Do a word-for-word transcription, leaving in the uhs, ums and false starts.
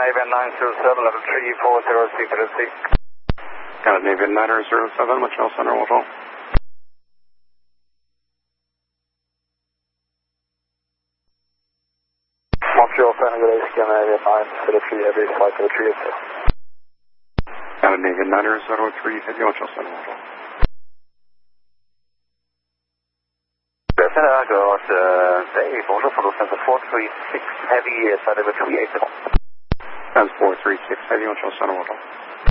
Navian nine zero seven, level three four zero six zero six. Got it, Navian nine zero seven, Montreal Center, Montreal. Montreal Center, good day, scan Navian nine zero three, heavy flight zero three eight zero. Got it, Navian nine zero three, heavy Montreal Center, Montreal. Center, got, uh, hey, bonjour, for Center four three six, heavy, uh, flight level three eight zero. That's four three six, heavy Montreal Center, Montreal.